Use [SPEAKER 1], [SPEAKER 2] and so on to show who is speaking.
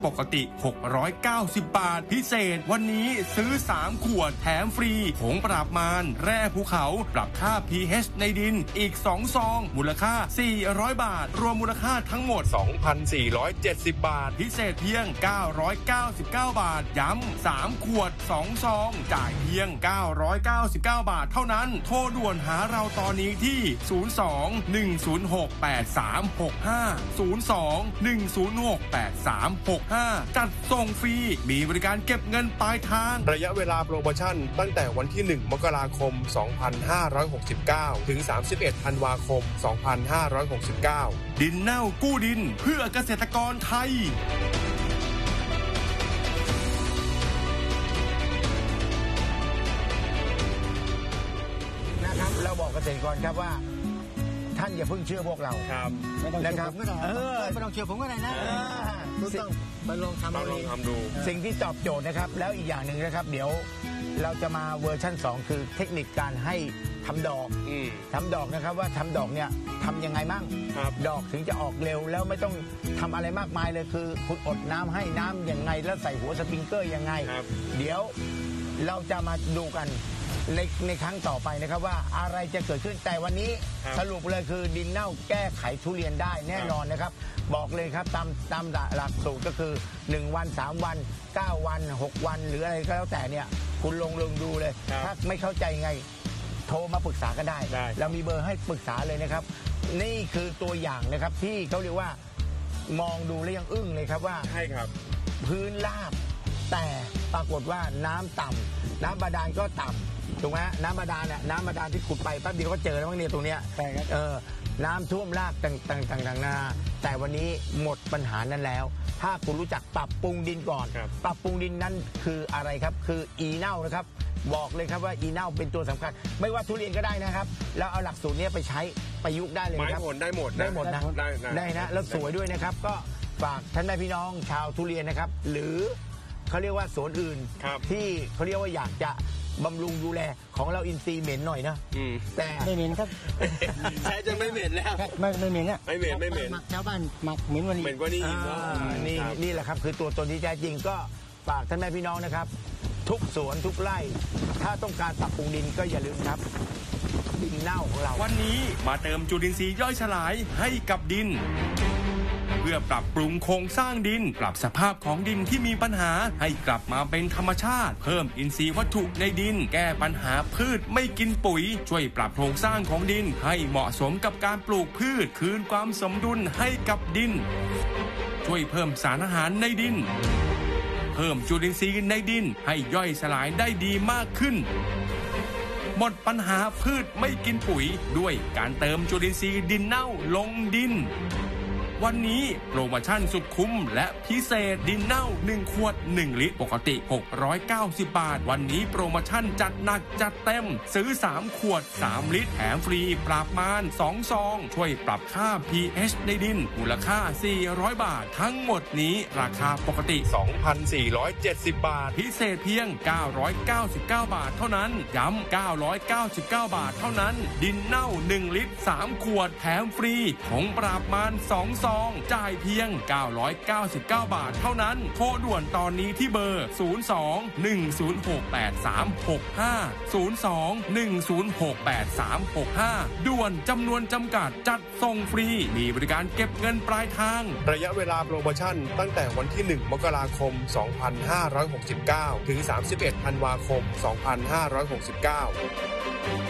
[SPEAKER 1] ปกติ690 บาทพิเศษวันนี้ซื้อ3ขวดแถมฟรีผงปราบมารแร่ภูเขาปรับค่า pH ในดินอีก2ซองมูลค่า400 บาทรวมมูลค่าทั้งหมด 2,470 บาทพิเศษเพียง999 บาทย้ำ3ขวด2ซองจ่ายเพียง999 บาทเท่านั้นโทรด่วนหาเราตอนนี้ที่02-106-8365 จัดส่งฟรีมีบริการเก็บเงินปลายทางระยะเวลาโปรโมชั่นตั้งแต่วันที่1 มกราคม 2569 ถึง 31 ธันวาคม 2569 ดินเน่ากู้ดินเพื่อเกษตรกรไทย
[SPEAKER 2] นะครับเราบอกเกษตรกรครับว่าท่านอย่าเพิ่งเชื่อพวกเรา
[SPEAKER 3] ครับ
[SPEAKER 2] ไม่ต้องเชื่อผมก็ได้
[SPEAKER 4] ไม่ต้องเชื่อผมก็ได้นะต้องมาลองทำดู
[SPEAKER 2] สิ่งที่ตอบโจทย์นะครับแล้วอีกอย่างหนึ่งนะครับเดี๋ยวเราจะมาเวอร์ชั่น2คือเทคนิคการให้ทำดอกนะครับว่าทำดอกเนี่ยทำยังไงมั่งดอกถึงจะออกเร็วแล้วไม่ต้องทำอะไรมากมายเลยคือคุณอดน้ำให้น้ำยังไงแล้วใส่หัวสปริงเกอร์ยังไงเดี๋ยวเราจะมาดูกันในครั้งต่อไปนะครับว่าอะไรจะเกิดขึ้นแต่วันนี้สรุปเลยคือดินเน่าแก้ไขทุเรียนได้แน่นอนนะครับบอกเลยครับตามหลักสูตรก็คือ1วัน3วัน9วัน6วันหรืออะไรก็แล้วแต่เนี่ยคุณลงดูเลยถ้าไม่เข้าใจไงโทรมาปรึกษากันได้เรามีเบอร์ให้ปรึกษาเลยนะครับนี่คือตัวอย่างนะครับที่เขาเรียกว่ามองดูแล้วยังอึ้งเลยครับว่า
[SPEAKER 3] ใช่ครับ
[SPEAKER 2] พื้นราบแต่ปรากฏว่าน้ำต่ำน้ำบาดาลก็ต่ำถูกไหมน้ำบาดาลเนี่ยน้ำบาดาลที่ขุดไปแป๊บเดียวก็เจอแล้วมั้งเนี่ยตรงเนี้ย
[SPEAKER 4] ใช่ครับ
[SPEAKER 2] น้ำท่วมรากต่างๆนาแต่วันนี้หมดปัญหานั้นแล้วถ้าคุณรู้จักปรับปรุงดินก่อนปรับปรุงดินนั้นคืออะไรครับคืออีเน่านะครับบอกเลยครับว่าอีเน่าเป็นตัวสำคัญไม่ว่าทุเรียนก็ได้นะครับแล้วเอาหลักสูตรนี้ไปใช้ประยุกต์ได้เลยครับ
[SPEAKER 3] ไม้ผลได้หมด
[SPEAKER 2] นะได้นะแล้วสวยด้วยนะครับก็ฝากท่านแม่พี่น้องชาวทุเรียนนะครับหรือเขาเรียกว่าสวนอื่นที่เขาเรียกว่าอยากจะบำรุงดูแลของเราอินทรีย์เหม็นหน่อยนะแต่
[SPEAKER 4] ไม่เหม็นครับ
[SPEAKER 3] ใช่จะไม่เหม็นแล้ว
[SPEAKER 4] ไม่เหม็นอ่ะ
[SPEAKER 3] ไม่เหม็น
[SPEAKER 4] หมักชาวบ้านหมักเหม็นกว่า
[SPEAKER 3] นี้
[SPEAKER 2] นี่แหละครับคือตัวตนที่แท้จริงก็ฝากท่านแม่พี่น้องนะครับทุกสวนทุกไร่ถ้าต้องการปรับปรุงดินก็อย่าลืมครับดินเน่าของเรา
[SPEAKER 1] วันนี้มาเติมจุลินทรีย์ย่อยสลายให้กับดินเพื่อปรับปรุงโครงสร้างดินปรับสภาพของดินที่มีปัญหาให้กลับมาเป็นธรรมชาติเพิ่มอินทรีย์วัตถุในดินแก้ปัญหาพืชไม่กินปุ๋ยช่วยปรับโครงสร้างของดินให้เหมาะสมกับการปลูกพืชคืนความสมดุลให้กับดินช่วยเพิ่มสารอาหารในดินเพิ่มจุลินทรีย์ในดินให้ย่อยสลายได้ดีมากขึ้นหมดปัญหาพืชไม่กินปุ๋ยด้วยการเติมจุลินทรีย์ดินเน่าลงดินวันนี้โปรโมชั่นสุดคุ้มและพิเศษดินเน่า1ขวด1ลิตรปกติ690 บาทวันนี้โปรโมชั่นจัดหนักจัดเต็มซื้อ3ขวด3ลิตรแถมฟรีปราบมาร2ซองช่วยปรับค่า pH ในดินมูลค่า400 บาททั้งหมดนี้ราคาปกติ 2,470 บาทพิเศษเพียง999 บาทเท่านั้นย้ำ999 บาทเท่านั้นดินเน่า1ลิตร3ขวดแถมฟรีผงปราบมาร2ซองจ่ายเพียง999 บาทเท่านั้นโทรด่วนตอนนี้ที่เบอร์02-106-8365 ด่วนจำนวนจำกัดจัดส่งฟรีมีบริการเก็บเงินปลายทาง
[SPEAKER 3] ระยะเวลาโปรโมชั่นตั้งแต่วันที่1 มกราคม 2569 ถึง 31 ธันวาคม 2569